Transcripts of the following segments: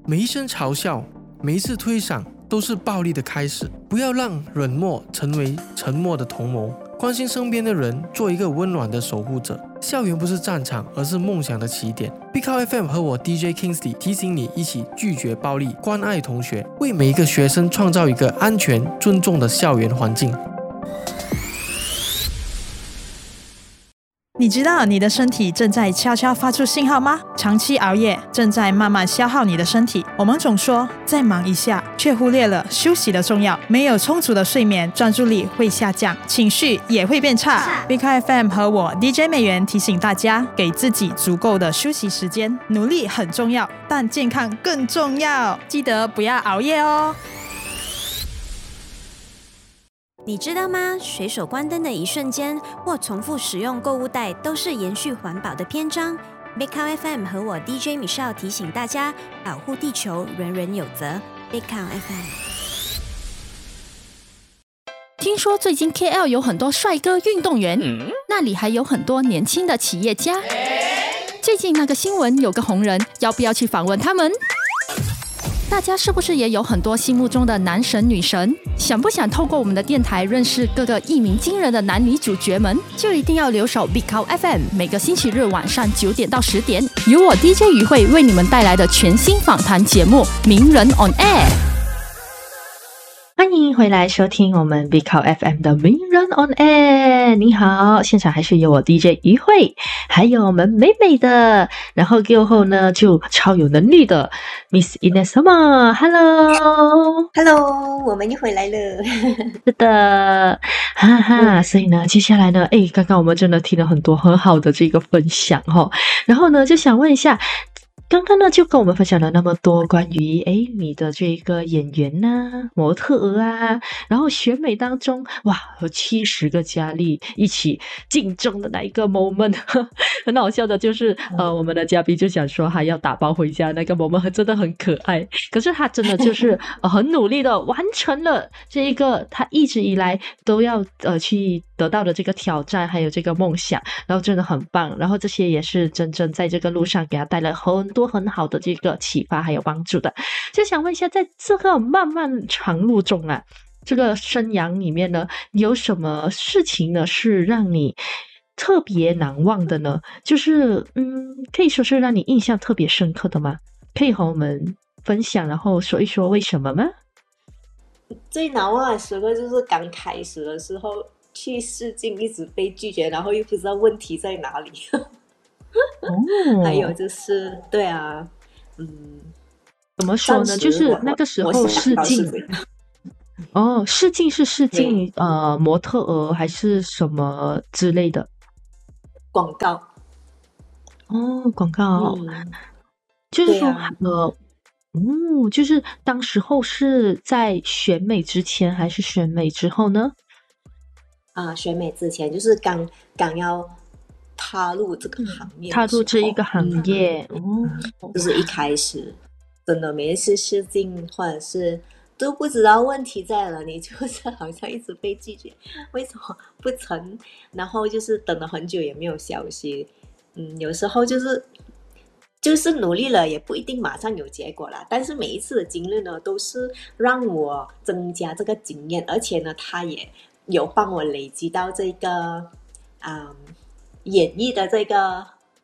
每一声嘲笑，每一次推搡都是暴力的开始。不要让冷漠成为沉默的同谋，关心身边的人，做一个温暖的守护者。校园不是战场，而是梦想的起点。Big Cow FM 和我 DJ Kingsley 提醒你一起拒绝暴力，关爱同学，为每一个学生创造一个安全、尊重的校园环境。 你知道你的身体正在悄悄发出信号吗？长期熬夜正在慢慢消耗你的身体。我们总说再忙一下，却忽略了休息的重要。没有充足的睡眠，专注力会下降，情绪也会变差。Big FM 和我 DJ 美元提醒大家，给自己足够的休息时间。努力很重要，但健康更重要。记得不要熬夜哦。 你知道吗？随手关灯的一瞬间，或重复使用购物袋，都是延续环保的篇章。Big Cow FM 和我 DJ Michelle 提醒大家，保护地球，人人有责。Big Cow FM。 听说最近 KL 有很多帅哥运动员，那里还有很多年轻的企业家。最近那个新闻有个红人，要不要去访问他们？大家是不是也有很多心目中的男神女神？想不想透过我们的电台认识各个一鸣惊人的男女主角们？就一定要留守 Big Cow FM， 每个星期日晚上9点到10点，由我 DJ 于慧为你们带来的全新访谈节目《名人 on Air》。 欢迎回来收听我们 Big Cow FM 的名人 on air。 你好，现场还是有我 DJ 于慧，还有我们美美的，然后过后呢就超有能力的 Miss Inesama。 Hello， 我们又回来了。 是的，哈哈。所以呢接下来呢刚刚我们真的听了很多很好的这个分享然后呢就想问一下，刚刚呢就跟我们分享了那么多关于你的这个演员啊、模特儿啊，然后选美当中哇有70个佳丽一起竞争的那一个 moment 很好笑的就是我们的嘉宾就想说他要打包回家，那个 moment 真的很可爱，可是他真的就是很努力的完成了这一个他一直以来都要去得到的这个挑战还有这个梦想，然后真的很棒，然后这些也是真正在这个路上给他带来很多很好的这个启发还有帮助的。就想问一下，在这个漫漫长路中啊，这个生涯里面呢，有什么事情呢是让你特别难忘的呢？就是可以说是让你印象特别深刻的吗？可以和我们分享，然后说一说为什么吗？ 最难忘的时刻就是刚开始的时候去试镜一直被拒绝，然后又不知道问题在哪里还有就是对啊怎么说呢，就是那个时候试镜试镜是试镜模特儿还是什么之类的？ 广告广告就是说就是当时候是在选美之前还是选美之后呢？ 选美之前，就是刚要踏入这个行业， 踏入这一个行业就是一开始真的每一次试镜或者是都不知道问题在哪里，就是好像一直被拒绝，为什么不成？然后就是等了很久也没有消息。有时候就是努力了也不一定马上有结果啦，但是每一次的经历呢都是让我增加这个经验，而且呢它也有帮我累积到这个演绎的这个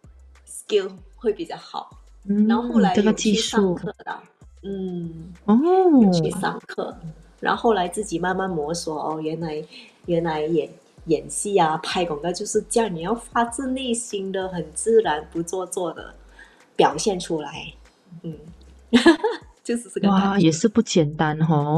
skill 会比较好。然后后来有去上课的有去上课，然后后来自己慢慢摸索原来演戏啊拍广告就是这样，你要发自内心的很自然不做作的表现出来就是这个感觉。 哇，也是不简单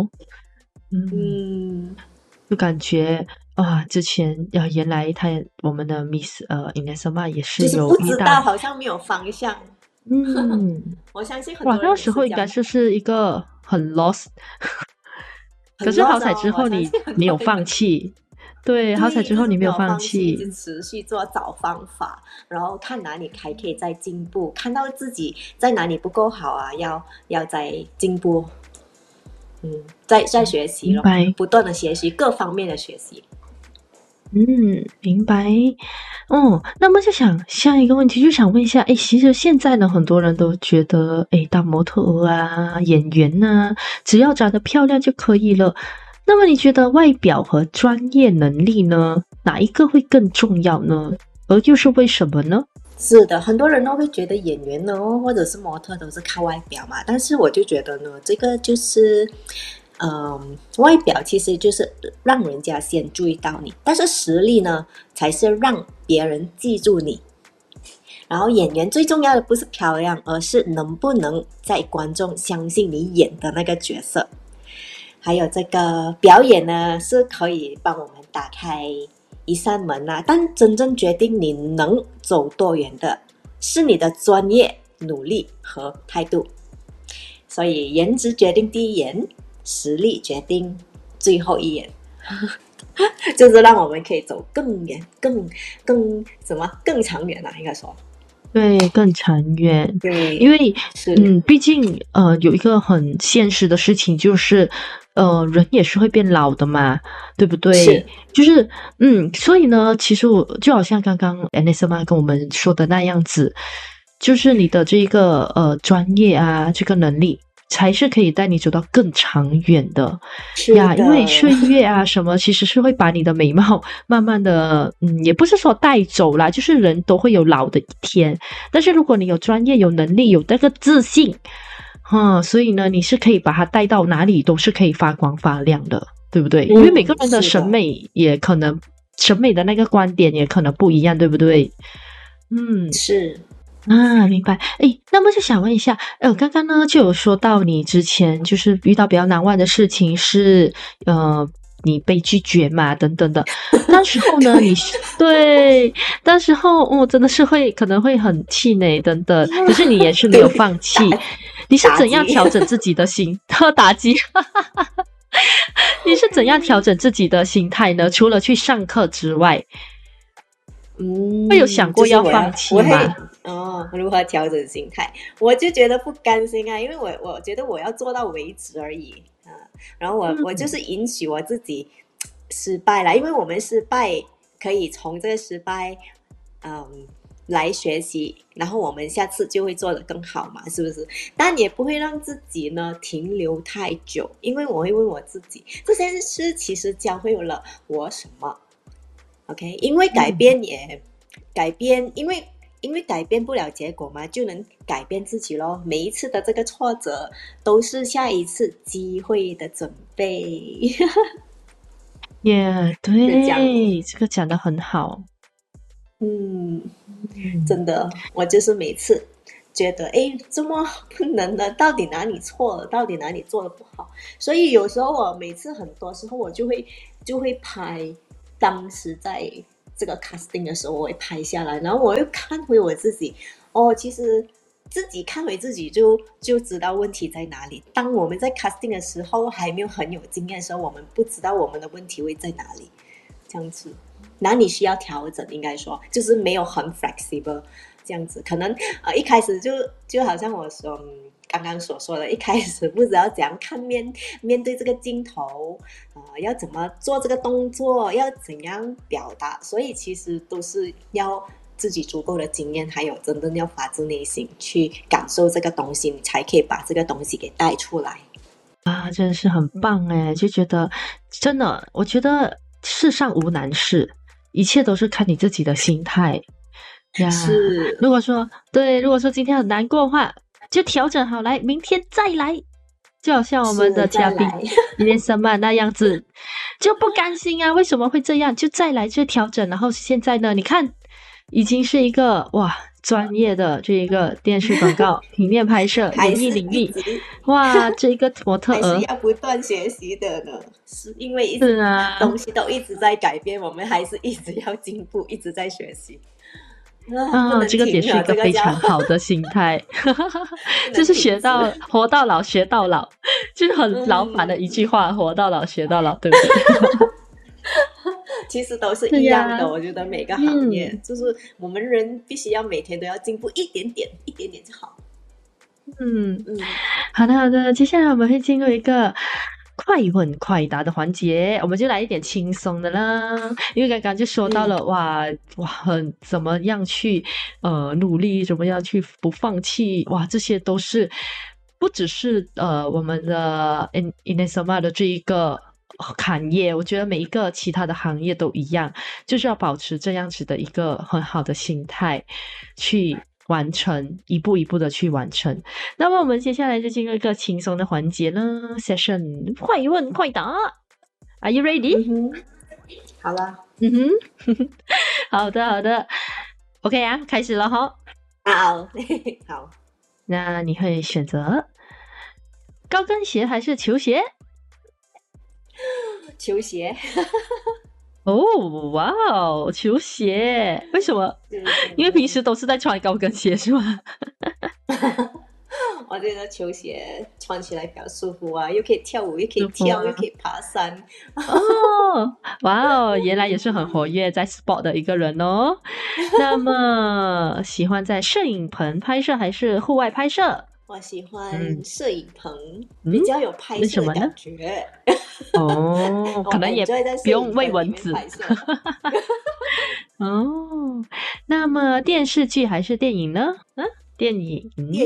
就感觉之前原来我们的 Miss Inesama 也是有就是不知道，好像没有方向。我相信很多人那时候应该是一个很 lost 可是好彩之后你没有放弃。对，好彩之后你没有放弃， 一直持续做找方法，然后看哪里还可以再进步，看到自己在哪里不够好啊，要再进步。在学习咯，不断的学习各方面的学习。 明白。那么就想下一个问题，就想问一下，其实现在呢，很多人都觉得，当模特儿啊、演员啊，只要长得漂亮就可以了。那么你觉得外表和专业能力呢，哪一个会更重要呢？而又是为什么呢？ 是的，很多人都会觉得演员呢，或者是模特都是靠外表嘛，但是我就觉得呢，这个就是外表其实就是让人家先注意到你，但是实力呢才是让别人记住你。然后演员最重要的不是漂亮，而是能不能在观众相信你演的那个角色。还有这个表演呢，是可以帮我们打开一扇门啊，但真正决定你能走多远的是你的专业、努力和态度。所以颜值决定第一眼，实力决定最后一眼。就是让我们可以走更远、更长远啊，应该说。 对，更长远。 对， 因为是毕竟有一个很现实的事情，就是人也是会变老的嘛，对不对？ 是， 就是所以呢，其实我就好像刚刚 Anessa 妈跟我们说的那样子，就是你的这个专业啊，这个能力才是可以带你走到更长远的呀。因为岁月啊什么，其实是会把你的美貌慢慢的也不是说带走啦，就是人都会有老的一天。但是如果你有专业、有能力、有那个自信所以呢，你是可以把它带到哪里都是可以发光发亮的，对不对？因为每个人的审美也可能审美的那个观点也可能不一样，对不对？ 是明白。那么就想问一下，刚刚呢就有说到你之前就是遇到比较难忘的事情是你被拒绝嘛等等的，当时候呢对，当时候真的是可能会很气馁等等，可是你也是没有放弃。你是怎样调整自己的心打击你是怎样调整自己的心态呢？除了去上课之外，会有想过要放弃吗？ 如何调整心态？我就觉得不甘心啊，因为我觉得我要做到为止而已然后我就是允许我自己失败了，因为我们失败可以从这个失败来学习，然后我们下次就会做得更好嘛，是不是？但也不会让自己呢停留太久，因为我会问我自己，这件事其实教会了我什么 ？OK， 因为改变因为改变不了结果嘛，就能改变自己咯。每一次的这个挫折都是下一次机会的准备。 对，这个讲得很好。 真的，我就是每次觉得这么不能的，到底哪里错了，到底哪里做得不好，所以有时候我每次很多时候我就会拍当时在这个 casting 的时候我会拍下来，然后我又看回我自己其实自己看回自己就知道问题在哪里。当我们在 casting 的时候还没有很有经验的时候，我们不知道我们的问题会在哪里，这样子哪里需要调整，应该说就是没有很 flexible 这样子。可能一开始就好像我说刚刚所说的，一开始不知道怎样面对这个镜头要怎么做这个动作，要怎样表达，所以其实都是要自己足够的经验，还有真正要发自内心去感受这个东西，你才可以把这个东西给带出来真的是很棒就觉得真的，我觉得世上无难事，一切都是看你自己的心态呀。 是， 如果说今天很难过的话，就调整好来，明天再来。就好像我们的嘉宾连什么那样子，就不甘心啊！为什么会这样？就再来，就调整。然后现在呢，你看，已经是一个专业的这一个电视广告、平面拍摄、演艺领域，这个模特儿还是要不断学习的呢。是因为东西都一直在改变，我们还是一直要进步，一直在学习。 这个也是一个非常好的心态就是活到老学到老，就是很老板的一句话，活到老学到老，对不对？ 其实都是一样的我觉得每个行业就是我们人必须要每天都要进步一点点就好。 好的，接下来我们会进入一个快快问快答的环节，我们就来一点轻松的啦。因为刚刚就说到了，哇，怎么样去努力，怎么样去不放弃，哇，这些都是不只是我们的 Inesoma 的这一个行业，我觉得每一个其他的行业都一样，就是要保持这样子的一个很好的心态去完成，一步一步的去完成。那么我们接下来就进入一个轻松的环节了 ，session 快问快答 ，Are you ready？ 好了， 好的 ，OK 啊，开始了哈。 好，好， 那你会选择高跟鞋还是球鞋？ 球鞋。 哦，哇哦，球鞋，为什么？因为平时都是在穿高跟鞋是吗？ 我觉得球鞋穿起来比较舒服啊，又可以跳舞，又可以跳，又可以爬山。 哦，哇哦，原来也是很活跃在 sport 的一个人哦。那么喜欢在摄影棚拍摄还是户外拍摄？ 我喜欢摄影棚，比较有拍摄的感觉。 哦，可能也不用喂蚊子。哦，那么电视剧还是电影呢？电影。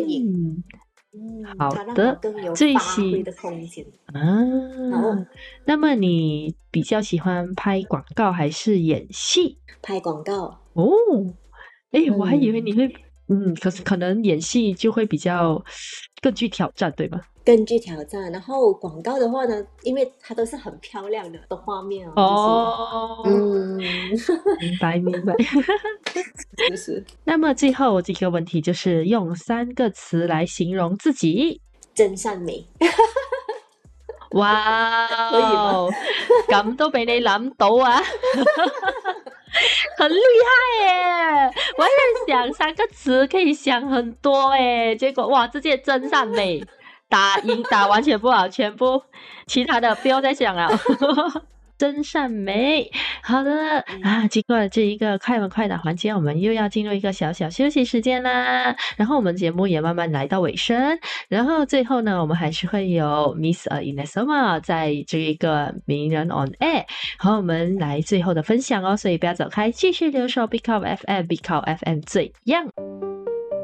好的，最喜的空间啊。那么你比较喜欢拍广告还是演戏？ 拍广告。 哦，我还以为你会，可是可能演戏就会比较更具挑战，对吗？ 更具挑战，然后广告的话呢，因为它都是很漂亮的画面哦，明白， 就是那么最后这个问题就是用3个词来形容自己。 真善美。 哇哦，咁都俾你諗到啊！很厉害耶！我还在想3个词可以想很多耶，结果哇，直接真善美。打完全不好，全部其他的不用再想了。真善美。好的啊，经过了这一个快问快答环节，我们又要进入一个小小休息时间啦。然后我们节目也慢慢来到尾声，然后最后呢，我们还是会有 Miss Inesoma 在这一个名人 on air 和我们来最后的分享哦，所以不要走开，继续留守 Big Up FM， Big Up FM 最样。